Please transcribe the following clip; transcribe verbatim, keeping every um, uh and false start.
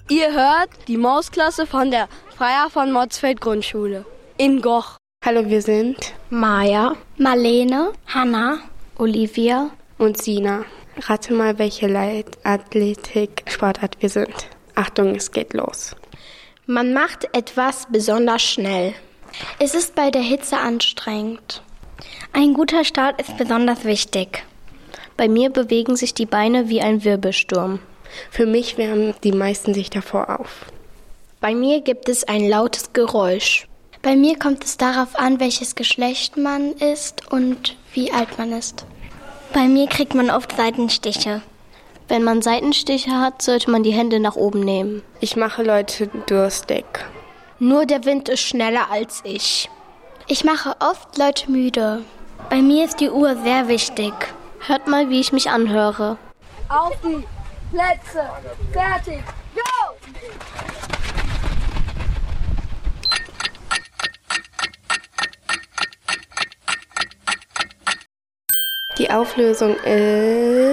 Ihr hört die Mausklasse von der Freier von Motzfeld Grundschule in Goch. Hallo, wir sind Maja, Marlene, Hanna, Olivia und Sina. Rate mal, welche Leichtathletik-Sportart wir sind. Achtung, es geht los. Man macht etwas besonders schnell. Es ist bei der Hitze anstrengend. Ein guter Start ist besonders wichtig. Bei mir bewegen sich die Beine wie ein Wirbelsturm. Für mich wärmen die meisten sich davor auf. Bei mir gibt es ein lautes Geräusch. Bei mir kommt es darauf an, welches Geschlecht man ist und wie alt man ist. Bei mir kriegt man oft Seitenstiche. Wenn man Seitenstiche hat, sollte man die Hände nach oben nehmen. Ich mache Leute durstig. Nur der Wind ist schneller als ich. Ich mache oft Leute müde. Bei mir ist die Uhr sehr wichtig. Hört mal, wie ich mich anhöre. Auf die Plätze, fertig, go! Die Auflösung ist